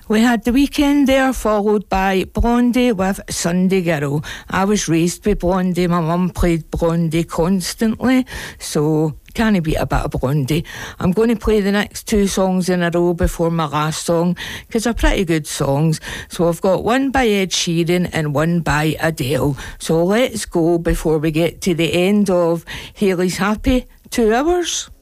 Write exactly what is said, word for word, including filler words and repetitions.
We had The Weeknd there, followed by Blondie with Sunday Girl. I was raised with Blondie. My mum played Blondie constantly, so can't beat a bit of Blondie. I'm going to play the next two songs in a row before my last song, because they're pretty good songs. So I've got one by Ed Sheeran and one by Adele. So let's go before we get to the end of Hayley's Happy Two Hours.